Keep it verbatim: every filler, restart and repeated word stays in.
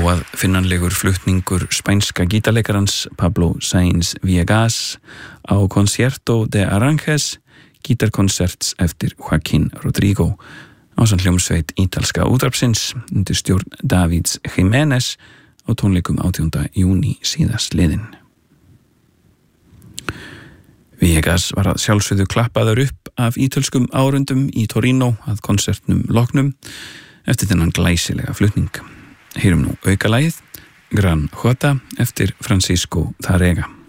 Óaðfinnanlegur flutningur spænska gítarleikarans Pablo Sáenz Villegas á Concierto de Aranjuez, gítarkonserts eftir Joaquín Rodrigo, ásamt hljómsveit ítalska útvarpsins undir stjórn Davids Jiménez á tónleikum átjánda júní síðastliðinn. Villegas var að sjálfsögðu klappaður upp af ítölskum áhorfendum í Torino að konsertnum loknum eftir þennan glæsilega flutning. Heyrum nú aukalagið Gran Jota eftir Francisco Tárrega.